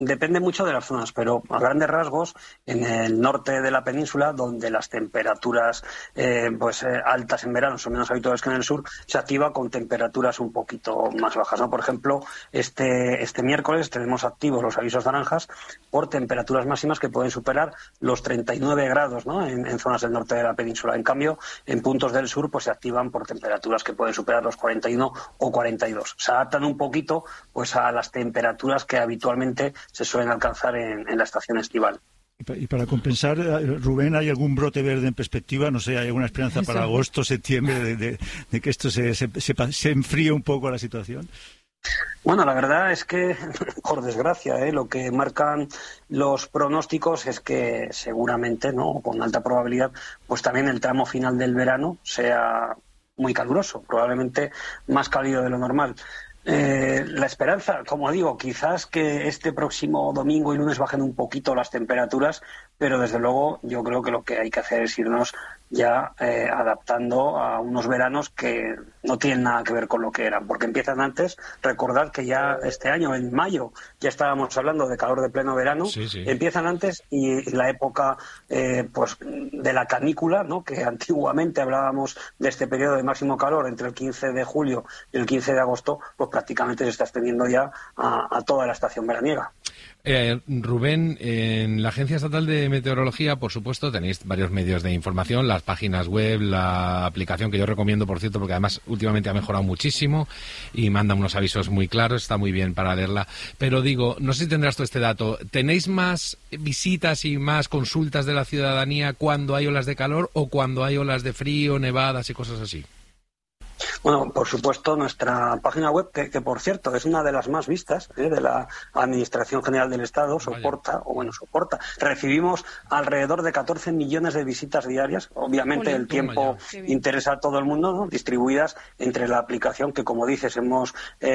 Depende mucho de las zonas, pero a grandes rasgos, en el norte de la península, donde las temperaturas altas en verano son menos habituales que en el sur, se activa con temperaturas un poquito más bajas, ¿no? Por ejemplo, este miércoles tenemos activos los avisos naranjas por temperaturas máximas que pueden superar los 39 grados, ¿no? en zonas del norte de la península. En cambio, en puntos del sur pues se activan por temperaturas que pueden superar los 41 o 42. Se adaptan un poquito pues a las temperaturas que habitualmente se suelen alcanzar en la estación estival. Y para compensar, Rubén, ¿hay algún brote verde en perspectiva? No sé, ¿hay alguna esperanza para agosto, septiembre, de que esto se enfríe un poco la situación? Bueno, la verdad es que, por desgracia, lo que marcan los pronósticos es que seguramente, ¿no?, con alta probabilidad, pues también el tramo final del verano sea muy caluroso, probablemente más cálido de lo normal. La esperanza, como digo, quizás que este próximo domingo y lunes bajen un poquito las temperaturas, pero desde luego yo creo que lo que hay que hacer es irnos ya adaptando a unos veranos que no tienen nada que ver con lo que eran, porque empiezan antes. Recordad que ya este año, en mayo, ya estábamos hablando de calor de pleno verano. Sí. Empiezan antes, y la época pues de la canícula, ¿no?, que antiguamente hablábamos de este periodo de máximo calor entre el 15 de julio y el 15 de agosto, pues prácticamente se está extendiendo ya a toda la estación veraniega. Rubén, en la Agencia Estatal de Meteorología, por supuesto, tenéis varios medios de información, las páginas web, la aplicación que yo recomiendo, por cierto, porque además últimamente ha mejorado muchísimo y manda unos avisos muy claros, está muy bien para leerla. Pero digo, no sé si tendrás tú este dato, ¿tenéis más visitas y más consultas de la ciudadanía cuando hay olas de calor o cuando hay olas de frío, nevadas y cosas así? Bueno, por supuesto, nuestra página web, que por cierto es una de las más vistas de la Administración General del Estado, soporta. Recibimos alrededor de 14 millones de visitas diarias. Obviamente el tiempo interesa a todo el mundo, ¿no?, distribuidas entre la aplicación que, como dices, hemos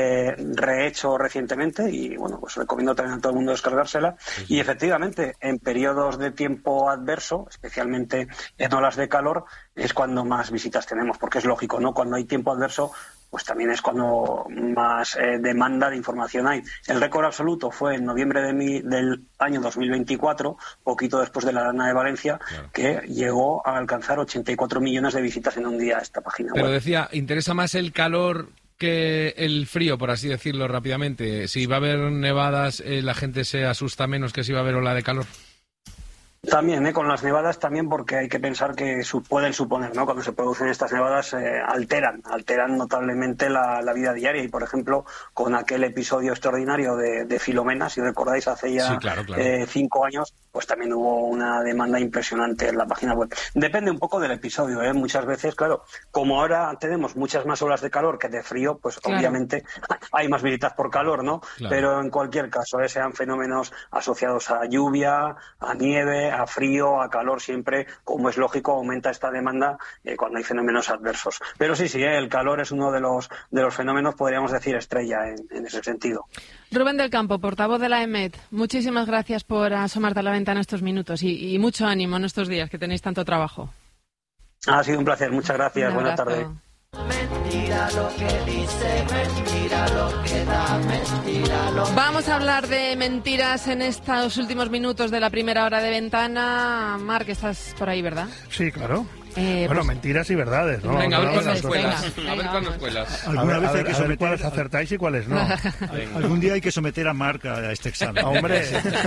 rehecho recientemente, y bueno, pues recomiendo también a todo el mundo descargársela. Y efectivamente, en periodos de tiempo adverso, especialmente en olas de calor, es cuando más visitas tenemos, porque es lógico, ¿no? Cuando hay tiempo adverso, pues también es cuando más demanda de información hay. El récord absoluto fue en noviembre del año 2024, poquito después de la Dana de Valencia, claro, que llegó a alcanzar 84 millones de visitas en un día a esta página web. Pero decía, ¿interesa más el calor que el frío, por así decirlo rápidamente? Si va a haber nevadas, la gente se asusta menos que si va a haber ola de calor. También, con las nevadas también, porque hay que pensar que pueden suponer, ¿no?, cuando se producen estas nevadas alteran notablemente la vida diaria. Y, por ejemplo, con aquel episodio extraordinario de Filomena, si recordáis, hace ya 5 años, pues también hubo una demanda impresionante en la página web. Depende un poco del episodio, muchas veces, claro, como ahora tenemos muchas más olas de calor que de frío, pues claro, obviamente hay más visitas por calor, ¿no? Claro. Pero en cualquier caso, sean fenómenos asociados a lluvia, a nieve, a frío, a calor, siempre, como es lógico, aumenta esta demanda cuando hay fenómenos adversos. Pero sí, el calor es uno de los fenómenos, podríamos decir, estrella en ese sentido. Rubén del Campo, portavoz de la EMET, muchísimas gracias por asomarte a la ventana estos minutos y mucho ánimo en estos días que tenéis tanto trabajo. Ha sido un placer, muchas gracias, buenas tardes. Mentira lo que dice, mentira lo que da, mentira lo que... Vamos a hablar de mentiras en estos últimos minutos de la primera hora de ventana. Marc, estás por ahí, ¿verdad? Sí, claro. Bueno, mentiras y verdades, ¿no? Venga, a ver cuándo nos cuelas. Alguna vez hay que someter... cuáles acertáis y cuáles no. Algún día hay que someter a Marc a este examen. Hombre,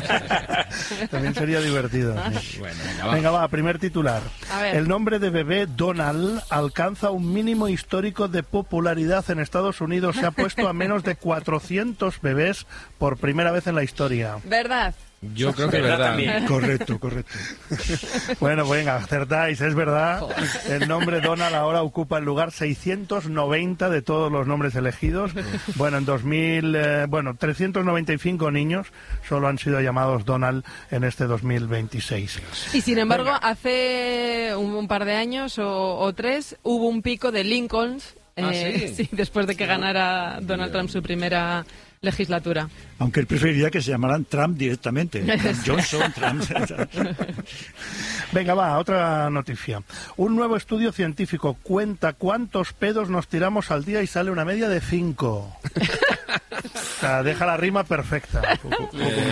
también sería divertido. Sí. Bueno, venga, va, primer titular. El nombre de bebé Donald alcanza un mínimo histórico de popularidad en Estados Unidos. Se ha puesto a menos de 400 bebés por primera vez en la historia. ¿Verdad? Yo creo que es verdad. Correcto. Bueno, venga, acertáis, es verdad. El nombre Donald ahora ocupa el lugar 690 de todos los nombres elegidos. Bueno, en 395 niños solo han sido llamados Donald en este 2026. Y sin embargo, hace un par de años o 3 hubo un pico de Lincolns. Sí, después de que ganara Donald Trump su primera legislatura. Aunque él preferiría que se llamaran Trump directamente. Trump Johnson, Trump... Venga, va, otra noticia. Un nuevo estudio científico cuenta cuántos pedos nos tiramos al día y sale una media de 5. O sea, deja la rima perfecta.